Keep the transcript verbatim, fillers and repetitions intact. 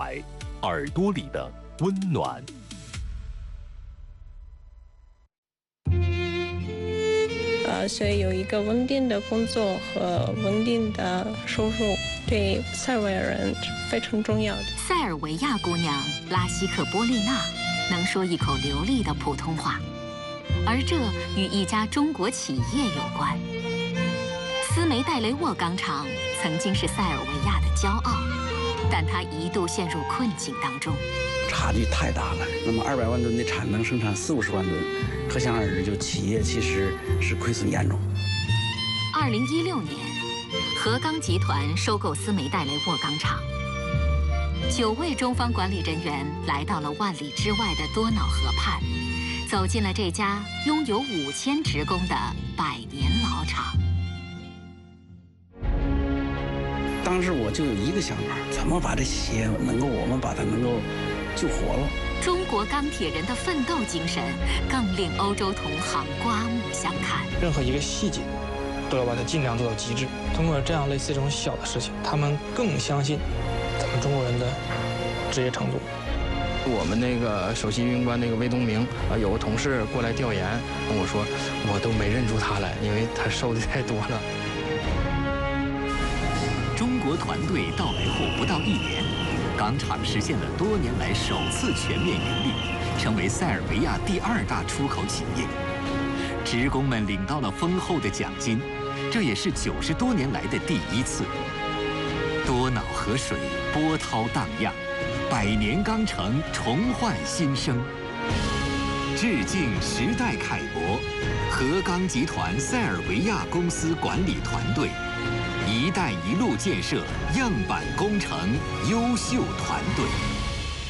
怀，耳朵里的温暖。 呃，所以有一个稳定的工作和稳定的收入，对塞尔维亚人非常重要的。 塞尔维亚姑娘拉希克波丽娜能说一口流利的普通话，而这与一家中国企业有关。斯梅代雷沃钢厂曾经是塞尔维亚的骄傲，但它一度陷入困境当中。 差距太大了。那么二百万吨的产能生产四五十万吨，可想而知，就企业其实是亏损严重。 二零一六年，河钢集团收购斯梅代雷沃钢厂，九位中方管理人员来到了万里之外的多瑙河畔，走进了这家拥有五千职工的百年老厂。 当时我就有一个想法，怎么把这企业能够我们把它能够救活了。 中国钢铁人的奋斗精神更令欧洲同行刮目相看。 任何一个细节都要把它尽量做到极致。通过这样类似这种小的事情，他们更相信咱们中国人的职业程度。 我们那个首席运营官那个魏东明啊，有个同事过来调研，跟我说，我都没认出他来，因为他瘦的太多了。 中国团队到来后不到一年，钢厂实现了多年来首次全面盈利，成为塞尔维亚第二大出口企业。职工们领到了丰厚的奖金，这也是九十多年来的第一次。多瑙河水波涛荡漾，百年钢城重焕新生。致敬时代楷模，河钢集团塞尔维亚公司管理团队。“一带一路”建设样板工程优秀团队。